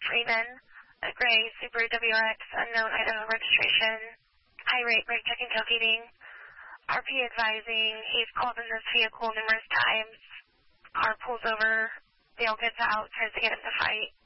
Freeman, a gray Subaru WRX, unknown Idaho registration, high rate brake check and tailgating. RP advising he's called in this vehicle numerous times. Car pulls over, Dale gets out, tries to get him to fight.